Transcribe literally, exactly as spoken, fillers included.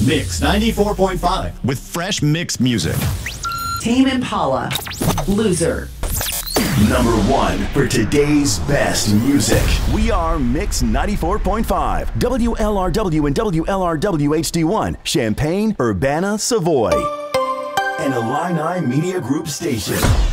Mix ninety-four point five. With fresh mix music. Tame Impala, Loser. Number one for today's best music. We are Mix ninety-four point five. W L R W and W L R W H D one, Champaign, Urbana, Savoy. An Illini Media Group station.